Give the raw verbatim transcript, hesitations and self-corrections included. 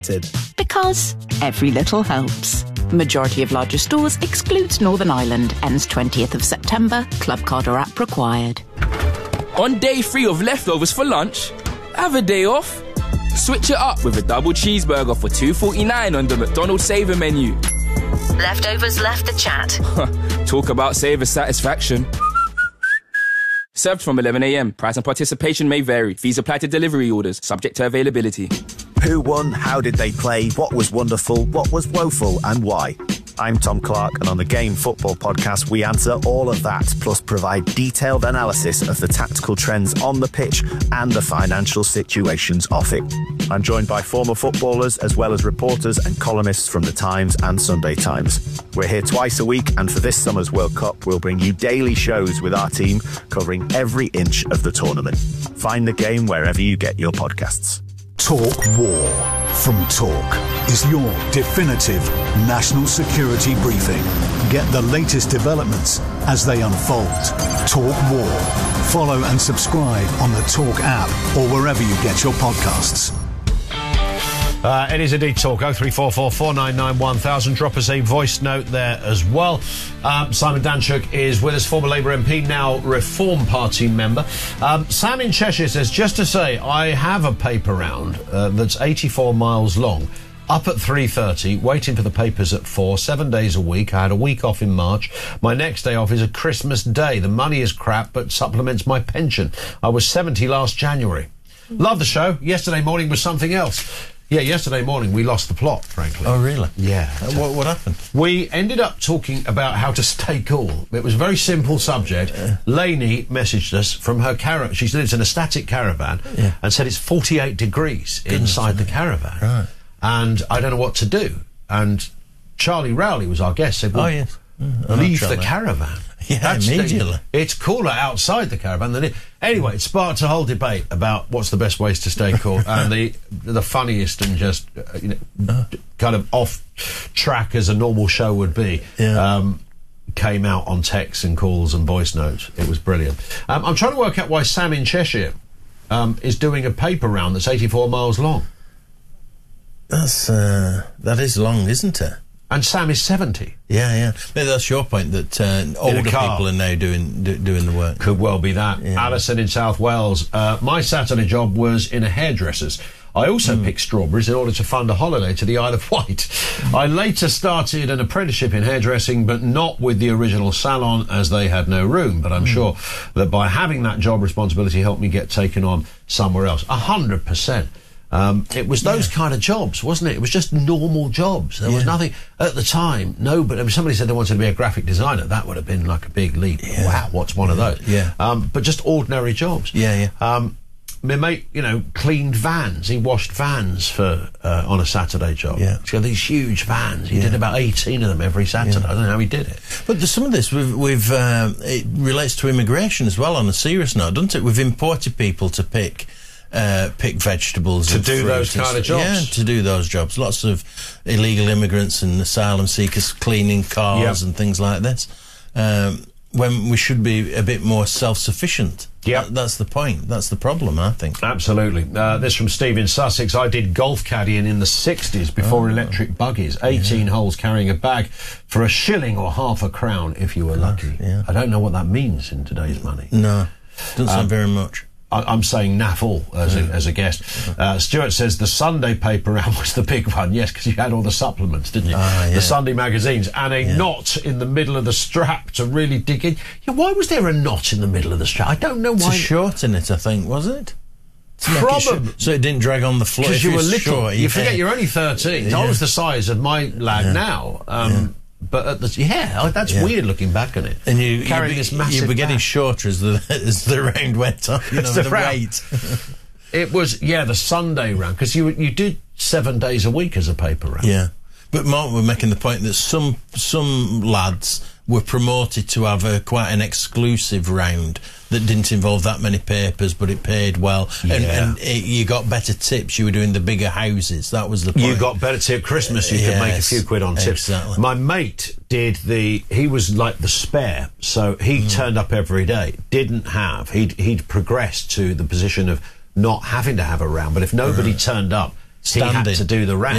Because every little helps. Majority of larger stores excludes Northern Ireland. Ends twentieth of September. Club card or app required. On day three of leftovers for lunch, have a day off. Switch it up with a double cheeseburger for two forty-nine on the McDonald's Saver menu. Leftovers left the chat. Talk about Saver satisfaction. Served from eleven a m. Price and participation may vary. Fees apply to delivery orders, subject to availability. Who won? How did they play? What was wonderful? What was woeful? And why? I'm Tom Clark, and on the Game Football Podcast, we answer all of that, plus provide detailed analysis of the tactical trends on the pitch and the financial situations off it. I'm joined by former footballers, as well as reporters and columnists from The Times and Sunday Times. We're here twice a week, and for this summer's World Cup, we'll bring you daily shows with our team covering every inch of the tournament. Find the game wherever you get your podcasts. Talk War from Talk is your definitive national security briefing. Get the latest developments as they unfold. Talk War. Follow and subscribe on the Talk app or wherever you get your podcasts. Uh, it is indeed Talk. oh three four four, four nine nine, one thousand. Drop us a voice note there as well. Um, Simon Danchuk is with us, former Labour M P, now Reform Party member. Um, Sam in Cheshire says, just to say, I have a paper round uh, that's eighty-four miles long, up at three thirty, waiting for the papers at four, seven days a week. I had a week off in March. My next day off is a Christmas day. The money is crap, but supplements my pension. I was seventy last January. Love the show. Yesterday morning was something else. Yeah, yesterday morning we lost the plot, frankly. Oh, really? Yeah. Uh, what, what happened? We ended up talking about how to stay cool. It was a very simple subject. Uh, Lainey messaged us from her caravan. She lives in a static caravan yeah. and said it's forty-eight degrees Goodness inside the me. caravan. Right. And I don't know what to do. And Charlie Rowley was our guest, said, well, oh, yes. Mm, leave the caravan. Yeah, That's immediately. The, it's cooler outside the caravan than it. Anyway, it sparked a whole debate about what's the best ways to stay cool, and the the funniest and just uh, you know uh. kind of off track as a normal show would be. Yeah. Um, came out on texts and calls and voice notes. It was brilliant. Um, I'm trying to work out why Sam in Cheshire um, is doing a paper round that's eighty-four miles long. That's uh, that is long, isn't it? And Sam is seventy. Yeah, yeah. Maybe that's your point, that uh, older people are now doing do, doing the work. Could well be that. Yeah. Alison in South Wales. Uh, my Saturday job was in a hairdresser's. I also mm. picked strawberries in order to fund a holiday to the Isle of Wight. Mm. I later started an apprenticeship in hairdressing, but not with the original salon, as they had no room. But I'm mm. sure that by having that job responsibility helped me get taken on somewhere else. A hundred percent. Um, it was those yeah. kind of jobs, wasn't it? It was just normal jobs. There yeah. was nothing at the time. No, but I mean, somebody said they wanted to be a graphic designer. That would have been like a big leap. Yeah. Wow, what's one yeah. of those? Yeah. Um, but just ordinary jobs. Yeah, yeah. Um, my mate, you know, cleaned vans. He washed vans for uh, on a Saturday job. Yeah. He's got these huge vans. He yeah. did about eighteen of them every Saturday. Yeah. I don't know how he did it. But there's some of this we've, we've um, it relates to immigration as well. On a serious note, doesn't it? We've imported people to pick. Uh, pick vegetables to do those kind of jobs. Yeah, to do those jobs. Lots of illegal immigrants and asylum seekers cleaning cars yep. and things like this. Um, when we should be a bit more self-sufficient. Yeah, that, that's the point. That's the problem, I think. Absolutely. Uh, this from Steve in Sussex. I did golf caddying in the sixties before oh. electric buggies. eighteen yeah. holes carrying a bag for a shilling or half a crown if you were Gosh, lucky. Yeah. I don't know what that means in today's money. No, doesn't sound um, very much. I'm saying naff all as, yeah. a, as a guest. Uh, Stuart says the Sunday paper round was the big one. Yes, because you had all the supplements, didn't you? Ah, yeah. The Sunday magazines. And a yeah. knot in the middle of the strap to really dig in. Yeah, why was there a knot in the middle of the strap? I don't know why. To shorten it, I think, was it? Problem. It so it didn't drag on the floor. Because you were little. Short, you yeah. forget you're only thirteen. Yeah. I was the size of my lad yeah. now. Um, yeah. But at the, yeah, that's yeah. weird looking back on it. And you carrying you, this massive. You were getting bag. shorter as the as the round went on. You know, the, the weight. It was yeah the Sunday round because you you did seven days a week as a paper round. Yeah, but Mark were making the point that some some lads were promoted to have a quite an exclusive round that didn't involve that many papers, but it paid well, yeah. and, and it, you got better tips. You were doing the bigger houses. That was the point. You got better tip Christmas. You yes, could make a few quid on tips. Exactly. My mate did the. He was like the spare, so he mm. turned up every day. Didn't have. He'd he'd progressed to the position of not having to have a round, but if nobody right. turned up, he had Standing. to do the round.